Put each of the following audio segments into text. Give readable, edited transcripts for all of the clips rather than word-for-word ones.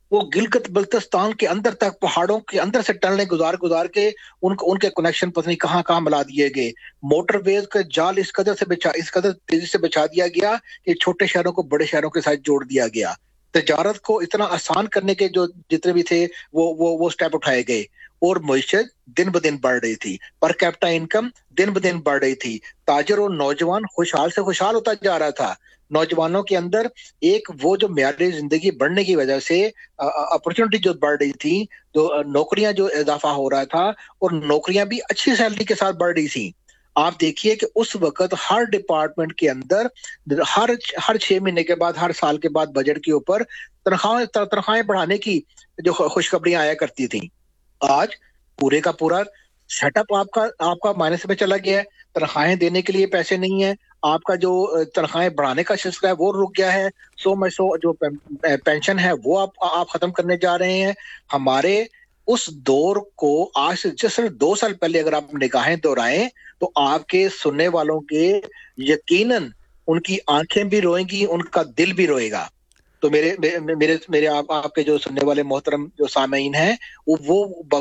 وہ گلگت بلتستان کے اندر تک پہاڑوں کے اندر سے ٹنلیں گزار کے ان کے کنیکشن پتہ نہیں کہاں کہاں ملا دیے گئے. موٹر ویز کا جال اس قدر تیزی سے بچا دیا گیا کہ چھوٹے شہروں کو بڑے شہروں کے ساتھ جوڑ دیا گیا. تجارت کو اتنا آسان کرنے کے جو جتنے بھی تھے وہ سٹیپ اٹھائے گئے, اور معیشت دن بدن بڑھ رہی تھی, پر کیپٹا انکم دن بدن بڑھ رہی تھی. تاجر اور نوجوان خوشحال سے خوشحال ہوتا جا رہا تھا. نوجوانوں کے اندر ایک وہ جو معیار زندگی بڑھنے کی وجہ سے اپرچونٹی جو بڑھ رہی تھی, جو نوکریاں جو اضافہ ہو رہا تھا, اور نوکریاں بھی اچھی سیلری کے ساتھ بڑھ رہی تھی. آپ دیکھیے کہ اس وقت ہر ڈپارٹمنٹ کے اندر ہر 6 مہینے کے بعد, ہر سال کے بعد بجٹ کے اوپر تنخواہیں بڑھانے کی جو خوشخبریاں آیا کرتی تھیں. آج پورے کا پورا سیٹ اپ آپ کا مائنس میں چلا گیا ہے. تنخواہیں دینے کے لیے پیسے نہیں ہیں. آپ کا جو تنخواہیں بڑھانے کا سلسلہ ہے وہ رک گیا ہے. 100 جو پینشن ہے وہ آپ ختم کرنے جا رہے ہیں. ہمارے اس دور کو آج سے صرف 2 سال پہلے اگر آپ نگاہیں دہرائیں تو آپ کے سننے والوں کے یقیناً ان کی آنکھیں بھی روئیں گی, ان کا دل بھی روئے گا. تو میرے آپ کے جو سننے والے محترم جو سامعین ہیں وہ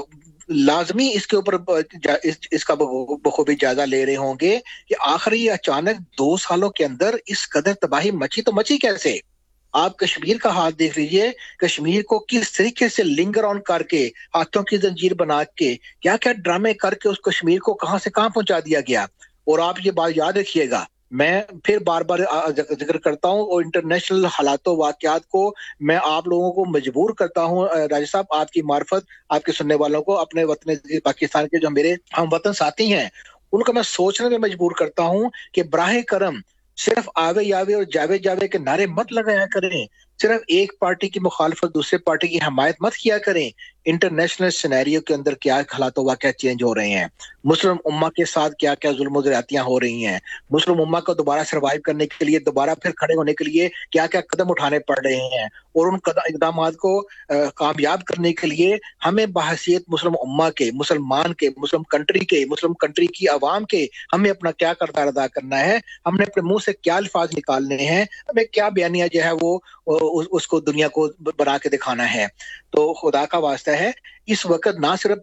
لازمی اس کے اوپر اس کا بخوبی جائزہ لے رہے ہوں گے کہ آخر یہ اچانک 2 سالوں کے اندر اس قدر تباہی مچی کیسے. آپ کشمیر کا حال دیکھ لیجئے, کشمیر کو کس طریقے سے لنگر آن کر کے, ہاتھوں کی زنجیر بنا کے, کیا کیا ڈرامے کر کے اس کشمیر کو کہاں سے کہاں پہنچا دیا گیا. اور آپ یہ بات یاد رکھیے گا, میں پھر بار بار ذکر کرتا ہوں, اور انٹرنیشنل حالات و واقعات کو میں آپ لوگوں کو مجبور کرتا ہوں راجہ صاحب, آپ کی معرفت, آپ کے سننے والوں کو, اپنے وطن پاکستان کے جو میرے ہم وطن ساتھی ہیں ان کو میں سوچنے میں مجبور کرتا ہوں کہ براہ کرم صرف آوے یاوے اور جاوے کے نعرے مت لگایا کریں. صرف ایک پارٹی کی مخالفت دوسرے پارٹی کی حمایت مت کیا کریں. انٹرنیشنل سینیریو کے اندر کیا حالات و واقعات چینج ہو رہے ہیں, مسلم امہ کے ساتھ کیا کیا ظلم و زیادتیاں ہو رہی ہیں, مسلم امہ کو دوبارہ سروائیو کرنے کے لیے, دوبارہ پھر کھڑے ہونے کے لیے کیا کیا قدم اٹھانے پڑ رہے ہیں, اور ان اقدامات کو کامیاب کرنے کے لیے ہمیں بحیثیت مسلم امہ کے, مسلمان کے, مسلم کنٹری کی عوام کے, ہمیں اپنا کیا کردار ادا کرنا ہے, ہم نے اپنے منہ سے کیا الفاظ نکالنے ہیں, ہمیں کیا بیانیہ جو ہے وہ اس کو دنیا کو بنا کے دکھانا ہے. تو خدا کا واسطہ ہے, اس وقت نہ صرف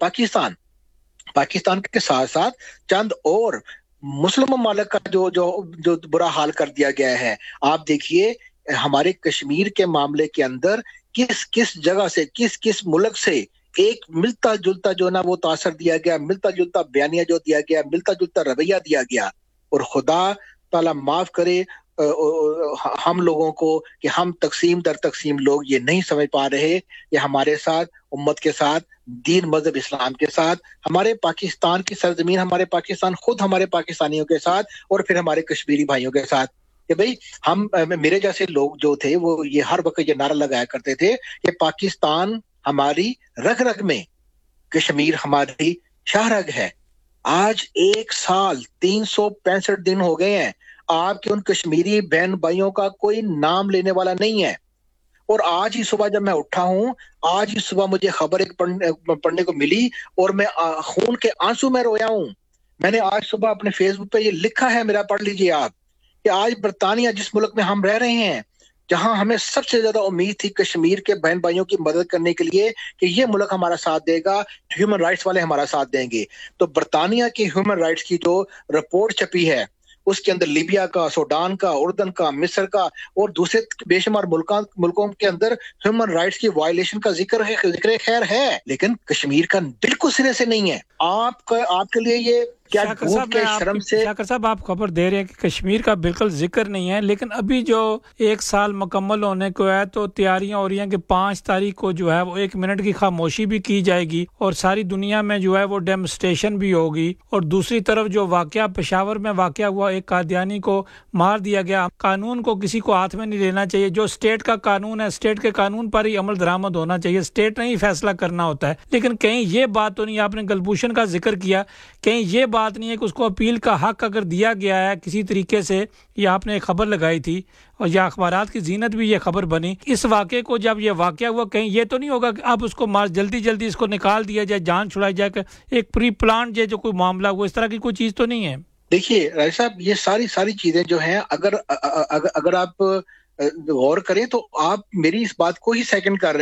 پاکستان کے ساتھ ساتھ چند اور مسلم ممالک کا جو برا حال کر دیا گیا ہے. آپ دیکھیے ہمارے کشمیر کے معاملے کے اندر کس جگہ سے, کس ملک سے ایک ملتا جلتا جو نا وہ تاثر دیا گیا, ملتا جلتا بیانیہ جو دیا گیا, ملتا جلتا رویہ دیا گیا. اور خدا تعالیٰ معاف کرے ہم لوگوں کو کہ ہم تقسیم در تقسیم لوگ یہ نہیں سمجھ پا رہے کہ ہمارے ساتھ, امت کے ساتھ, دین مذہب اسلام کے ساتھ, ہمارے پاکستان کی سرزمین, ہمارے پاکستان خود ہمارے پاکستانیوں کے ساتھ, اور پھر ہمارے کشمیری بھائیوں کے ساتھ کہ بھئی ہم میرے جیسے لوگ جو تھے وہ یہ ہر وقت یہ نعرہ لگایا کرتے تھے کہ پاکستان ہماری رگ رگ میں, کشمیر ہماری شاہ رگ ہے. آج 1 سال 365 دن ہو گئے ہیں, آپ کے ان کشمیری بہن بھائیوں کا کوئی نام لینے والا نہیں ہے. اور آج ہی صبح جب میں اٹھا ہوں, آج ہی صبح مجھے خبر ایک پڑھنے کو ملی اور میں خون کے آنسو میں رویا ہوں. میں نے آج صبح اپنے فیس بک پہ یہ لکھا ہے, میرا پڑھ لیجئے آپ, کہ آج برطانیہ جس ملک میں ہم رہ رہے ہیں, جہاں ہمیں سب سے زیادہ امید تھی کشمیر کے بہن بھائیوں کی مدد کرنے کے لیے کہ یہ ملک ہمارا ساتھ دے گا, ہیومن رائٹس والے ہمارا ساتھ دیں گے, تو برطانیہ کی ہیومن رائٹس کی جو رپورٹ چھپی ہے اس کے اندر لیبیا کا, سوڈان کا, اردن کا, مصر کا اور دوسرے بے شمار ملکوں کے اندر ہیومن رائٹس کی وائلیشن کا ذکر خیر ہے, لیکن کشمیر کا بالکل سرے سے نہیں ہے. آپ کے لیے یہ کیا شاکر صاحب آپ خبر دے رہے ہیں کہ کشمیر کا بالکل ذکر نہیں ہے, لیکن ابھی جو 1 سال مکمل ہونے کو ہے تو تیاریاں ہو رہی ہیں کہ 5 تاریخ کو جو ہے وہ 1 منٹ کی خاموشی بھی کی جائے گی, اور ساری دنیا میں جو ہے وہ ڈیمونسٹریشن بھی ہوگی. اور دوسری طرف جو واقعہ پشاور میں واقعہ ہوا, ایک قادیانی کو مار دیا گیا, قانون کو کسی کو ہاتھ میں نہیں لینا چاہیے. جو اسٹیٹ کا قانون ہے, اسٹیٹ کے قانون پر ہی عمل درآمد ہونا چاہیے, اسٹیٹ نے ہی فیصلہ کرنا ہوتا ہے. لیکن کہیں یہ بات تو نہیں, آپ نے کلبھوشن کا ذکر کیا, کہیں یہ بات نہیں ہے کہ اس کو اپیل کا حق اگر دیا گیا ہے کسی طریقے سے, یہ آپ نے ایک خبر لگائی تھی اور یا اخبارات کی زینت بھی یہ خبر بنی. اس واقعے کو جب یہ واقعہ ہوا, کہیں یہ تو نہیں ہوگا کہ اب اس کو جلدی اس کو نکال دیا جائے, جان چھڑائی جائے, کہ ایک پری پلان جو کوئی معاملہ ہوا, اس طرح کی کوئی چیز تو نہیں ہے؟ دیکھیے راجہ صاحب, یہ ساری چیزیں جو ہیں اگر آپ غور کریں تو آپ میری اس بات کو ہی سیکنڈ کر رہے ہیں.